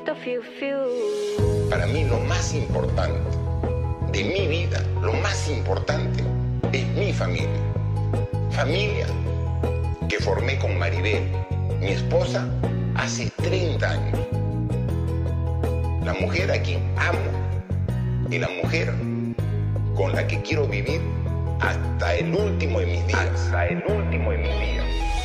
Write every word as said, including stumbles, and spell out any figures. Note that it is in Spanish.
Para mí lo más importante de mi vida, lo más importante es mi familia. Familia que formé con Maribel, mi esposa, hace treinta años. La mujer a quien amo y la mujer con la que quiero vivir hasta el último de mis días. Hasta el último de mis días.